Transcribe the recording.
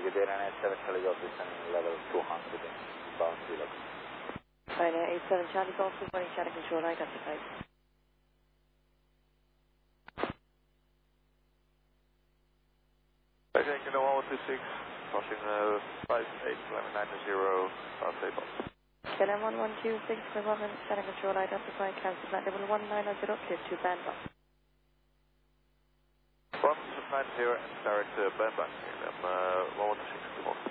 Good day, 987 Charlie Golf, descending level 200, bound 0. Pioneer 87 Charlie Golf, good morning, Charlie Control, identified. Okay, Kilo 1126, crossing 5890, bound takeoff. KLM 1126, Development, Charlie Control, identified, cancel flight level 190, clear to Bandung. 190 and direct Bandung, KLM 1126,